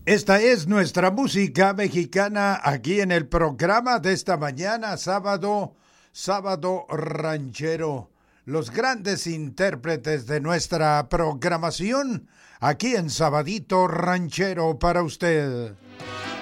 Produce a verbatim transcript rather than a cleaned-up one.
Esta es nuestra música mexicana aquí en el programa de esta mañana, sábado, sábado ranchero. Los grandes intérpretes de nuestra programación aquí en Sabadito Ranchero para usted.